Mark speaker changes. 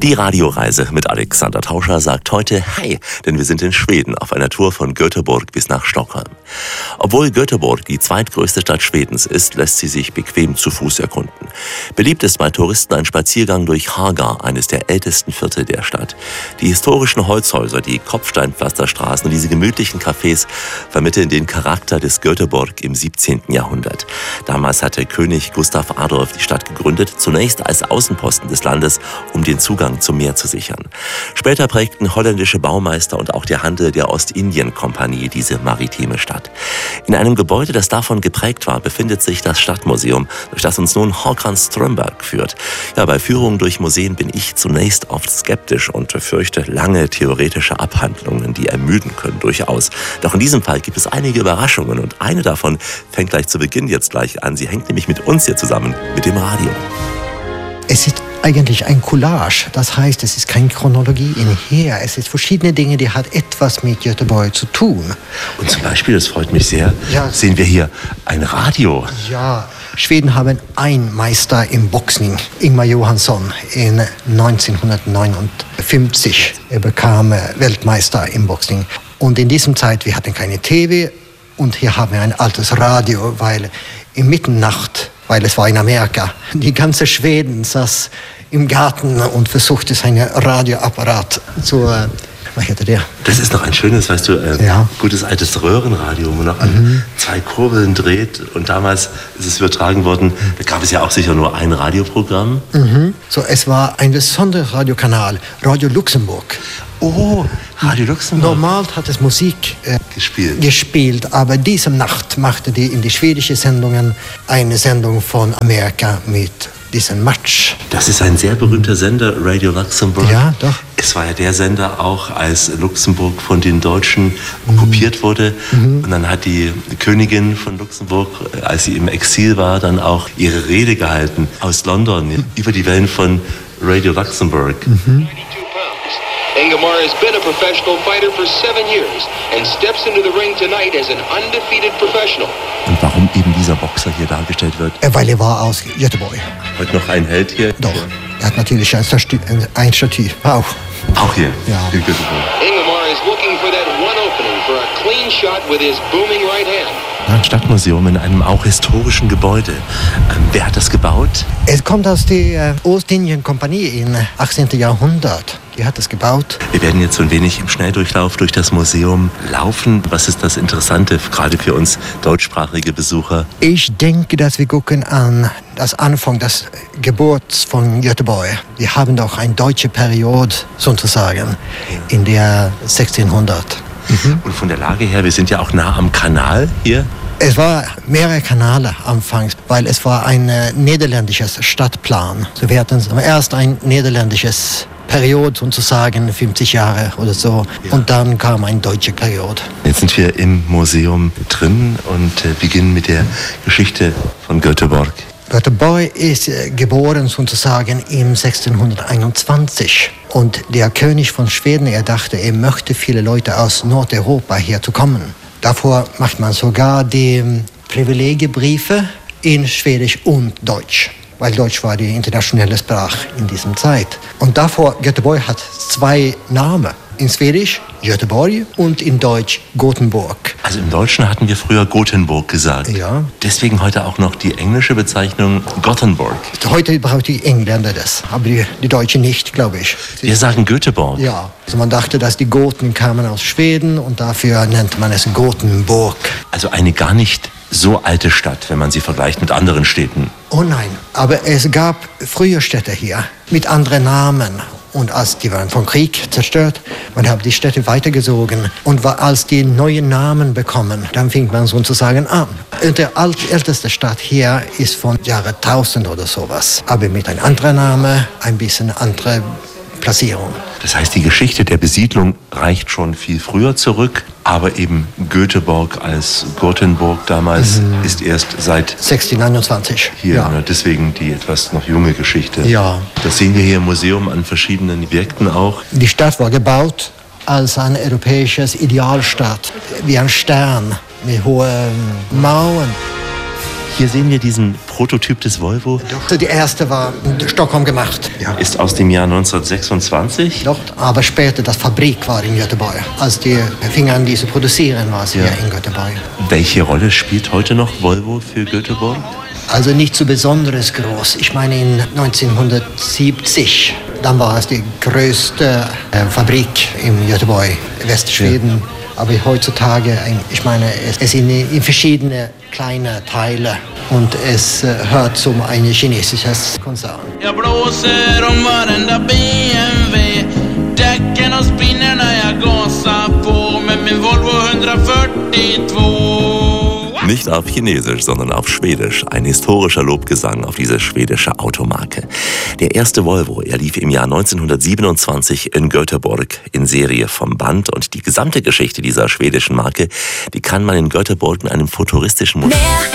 Speaker 1: Die Radioreise mit Alexander Tauscher sagt heute Hi, denn wir sind in Schweden auf einer Tour von Göteborg bis nach Stockholm. Obwohl Göteborg die zweitgrößte Stadt Schwedens ist, lässt sie sich bequem zu Fuß erkunden. Beliebt ist bei Touristen ein Spaziergang durch Haga, eines der ältesten Viertel der Stadt. Die historischen Holzhäuser, die Kopfsteinpflasterstraßen und diese gemütlichen Cafés vermitteln den Charakter des Göteborg im 17. Jahrhundert. Damals hatte König Gustav Adolf die Stadt gegründet, zunächst als Außenposten des Landes, um den Zugang zum Meer zu sichern. Später prägten holländische Baumeister und auch der Handel der Ostindien-Kompanie diese maritime Stadt. In einem Gebäude, das davon geprägt war, befindet sich das Stadtmuseum, durch das uns nun Håkan Strömberg führt. Ja, bei Führungen durch Museen bin ich zunächst oft skeptisch und fürchte lange theoretische Abhandlungen, die ermüden können, durchaus. Doch in diesem Fall gibt es einige Überraschungen und eine davon fängt gleich zu Beginn jetzt gleich an. Sie hängt nämlich mit uns hier zusammen, mit dem Radio.
Speaker 2: Es ist eigentlich ein Collage, das heißt, es ist keine Chronologie in hier. Es ist verschiedene Dinge, die hat etwas mit Göteborg zu tun.
Speaker 1: Und zum Beispiel, das freut mich sehr, sehen wir hier ein Radio.
Speaker 2: Ja, Schweden haben einen Meister im Boxen, Ingmar Johansson, in 1959. Er bekam Weltmeister im Boxen. Und in diesem Zeit, wir hatten keine TV und hier haben wir ein altes Radio, weil in Mitternacht, weil es war in Amerika, die ganze Schweden saß im Garten und versuchte seinen Radioapparat zu, was hätte der?
Speaker 1: Das ist noch ein schönes, weißt du, gutes altes Röhrenradio, wo man noch an 2 Kurbeln dreht. Und damals ist es übertragen worden, da gab es ja auch sicher nur ein Radioprogramm.
Speaker 2: So, es war ein besonderer Radiokanal, Radio Luxemburg.
Speaker 1: Oh, Radio Luxemburg.
Speaker 2: Normal hat es Musik gespielt, aber diese Nacht machte die in die schwedischen Sendungen eine Sendung von Amerika mit diesem Match.
Speaker 1: Das ist ein sehr berühmter Sender, Radio Luxemburg.
Speaker 2: Ja, doch.
Speaker 1: Es war ja der Sender auch, als Luxemburg von den Deutschen okkupiert wurde. Und dann hat die Königin von Luxemburg, als sie im Exil war, dann auch ihre Rede gehalten aus London über die Wellen von Radio Luxemburg.
Speaker 3: Ingmar has been a professional fighter for 7 years and steps into the ring tonight as an undefeated professional.
Speaker 1: Und warum eben dieser Boxer hier dargestellt wird?
Speaker 2: Weil er war aus Göteborg.
Speaker 1: Heute noch ein Held hier?
Speaker 2: Doch, er hat natürlich ein Stativ. Auch
Speaker 1: hier?
Speaker 2: Ja.
Speaker 1: In Göteborg.
Speaker 3: Ingmar is looking for that one opening for a clean shot with his booming right hand.
Speaker 1: Ein Stadtmuseum in einem auch historischen Gebäude. Wer hat das gebaut?
Speaker 2: Es kommt aus der Ostindien-Kompanie im 18. Jahrhundert. Die hat es gebaut.
Speaker 1: Wir werden jetzt so ein wenig im Schnelldurchlauf durch das Museum laufen. Was ist das Interessante, gerade für uns deutschsprachige Besucher?
Speaker 2: Ich denke, dass wir gucken an das Anfang des Geburts von Göteborg. Wir haben doch eine deutsche Periode, sozusagen, in der 1600.
Speaker 1: Und von der Lage her, wir sind ja auch nah am Kanal hier.
Speaker 2: Es war mehrere Kanäle anfangs, weil es war ein niederländisches Stadtplan. So wir hatten erst ein niederländisches Periode, sozusagen 50 Jahre oder so. Ja. Und dann kam eine deutsche Periode.
Speaker 1: Jetzt sind wir im Museum drin und beginnen mit der Geschichte von Göteborg.
Speaker 2: Göteborg ist geboren sozusagen im 1621 und der König von Schweden, er dachte, er möchte viele Leute aus Nordeuropa hier zu kommen. Davor macht man sogar die Privilegiebriefe in Schwedisch und Deutsch, weil Deutsch war die internationale Sprache in dieser Zeit. Und davor, Göteborg hat 2 Namen. In Schwedisch Göteborg und in Deutsch Gothenburg.
Speaker 1: Also im Deutschen hatten wir früher Gothenburg gesagt.
Speaker 2: Ja.
Speaker 1: Deswegen heute auch noch die englische Bezeichnung Gothenburg.
Speaker 2: Heute brauchen die Engländer das, aber die Deutschen nicht, glaube ich.
Speaker 1: Wir sagen Göteborg.
Speaker 2: Ja, also man dachte, dass die Goten kamen aus Schweden und dafür nennt man es Gothenburg.
Speaker 1: Also eine gar nicht so alte Stadt, wenn man sie vergleicht mit anderen Städten.
Speaker 2: Oh nein, aber es gab frühe Städte hier mit anderen Namen. Und als die waren vom Krieg zerstört, man hat die Städte weitergezogen. Und als die neuen Namen bekommen, dann fing man sozusagen an. Und die älteste Stadt hier ist von Jahre 1000 oder sowas. Aber mit einem anderen Namen, ein bisschen andere Platzierung.
Speaker 1: Das heißt, die Geschichte der Besiedlung reicht schon viel früher zurück, aber eben Göteborg als Gothenburg damals ist erst seit
Speaker 2: 1629
Speaker 1: hier.
Speaker 2: Ja.
Speaker 1: Deswegen die etwas noch junge Geschichte.
Speaker 2: Ja.
Speaker 1: Das sehen wir hier im Museum an verschiedenen Objekten auch.
Speaker 2: Die Stadt war gebaut als eine europäische Idealstadt, wie ein Stern mit hohen Mauern.
Speaker 1: Hier sehen wir diesen Prototyp des Volvo.
Speaker 2: Doch, die erste war in Stockholm gemacht. Ja.
Speaker 1: Ist aus dem Jahr 1926.
Speaker 2: Doch, aber später das Fabrik war in Göteborg. Als die fingen an, diese zu produzieren, war sie hier in Göteborg.
Speaker 1: Welche Rolle spielt heute noch Volvo für Göteborg?
Speaker 2: Also nicht so besonders groß. Ich meine in 1970, dann war es die größte Fabrik in Göteborg, Westschweden. Ja. Aber heutzutage, ich meine, es sind in verschiedene kleine Teile und es hört zum ein chinesisches Konzern.
Speaker 4: Jag blåser om varenda BMW, däcken och spinner när jag gasar på med min Volvo 142.
Speaker 1: Nicht auf Chinesisch, sondern auf Schwedisch. Ein historischer Lobgesang auf diese schwedische Automarke. Der erste Volvo, er lief im Jahr 1927 in Göteborg in Serie vom Band. Und die gesamte Geschichte dieser schwedischen Marke, die kann man in Göteborg in einem futuristischen Museum...